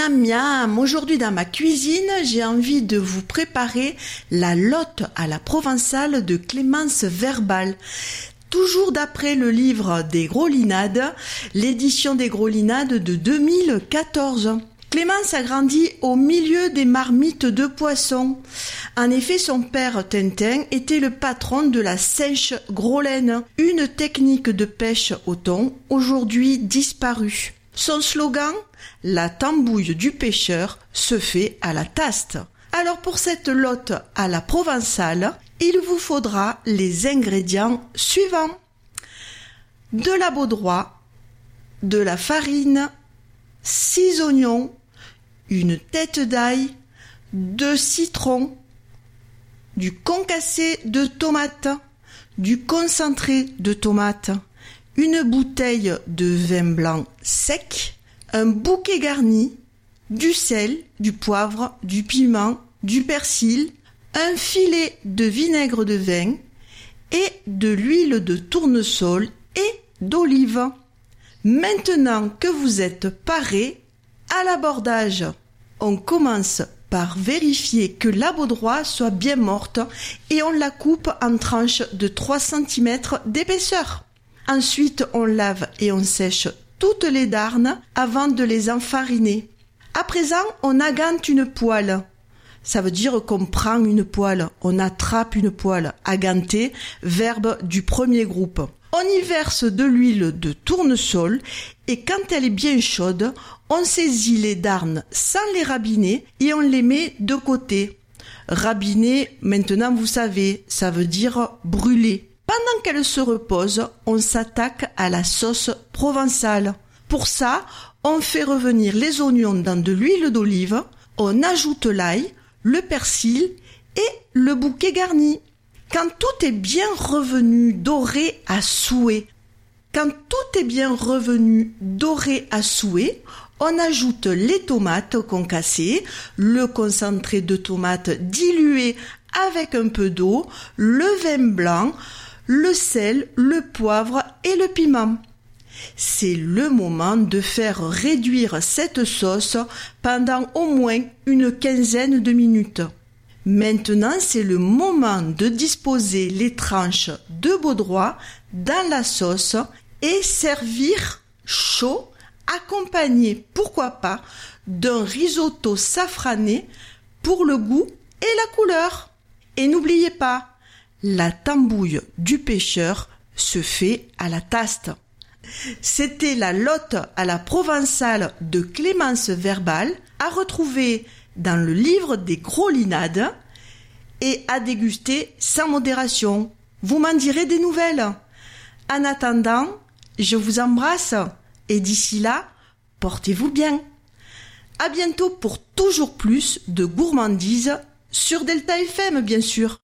Miam miam, aujourd'hui dans ma cuisine, j'ai envie de vous préparer la lotte à la provençale de Clémence Verbal. Toujours d'après le livre des Grolinades, l'édition des Grolinades de 2014. Clémence a grandi au milieu des marmites de poissons. En effet, son père Tintin était le patron de la seiche Grollaine, une technique de pêche au thon aujourd'hui disparue. Son slogan, la tambouille du pêcheur se fait à la taste. Alors pour cette lotte à la provençale, il vous faudra les ingrédients suivants. De la baudroie, de la farine, 6 oignons, une tête d'ail, 2 citrons, du concassé de tomate, du concentré de tomate, une bouteille de vin blanc sec, un bouquet garni, du sel, du poivre, du piment, du persil, un filet de vinaigre de vin et de l'huile de tournesol et d'olive. Maintenant que vous êtes parés, à l'abordage, on commence par vérifier que la baudroie soit bien morte et on la coupe en tranches de 3 cm d'épaisseur. Ensuite, on lave et on sèche toutes les darnes avant de les enfariner. À présent, on agante une poêle. Ça veut dire qu'on prend une poêle, on attrape une poêle. Aganter, verbe du premier groupe. On y verse de l'huile de tournesol et quand elle est bien chaude, on saisit les darnes sans les rabiner et on les met de côté. Rabiner, maintenant vous savez, ça veut dire brûler. Pendant qu'elle se repose, on s'attaque à la sauce provençale. Pour ça, on fait revenir les oignons dans de l'huile d'olive, on ajoute l'ail, le persil et le bouquet garni. Quand tout est bien revenu doré à souhait, on ajoute les tomates concassées, le concentré de tomate dilué avec un peu d'eau, le vin blanc, le sel, le poivre et le piment. C'est le moment de faire réduire cette sauce pendant au moins une quinzaine de minutes. Maintenant, c'est le moment de disposer les tranches de baudroie dans la sauce et servir chaud, accompagné, pourquoi pas, d'un risotto safrané pour le goût et la couleur. Et n'oubliez pas, la tambouille du pêcheur se fait à la taste. C'était la lotte à la provençale de Clémence Verbal, à retrouver dans le livre des Grolinades et à déguster sans modération. Vous m'en direz des nouvelles. En attendant, je vous embrasse et d'ici là, portez-vous bien. À bientôt pour toujours plus de gourmandises sur Delta FM, bien sûr.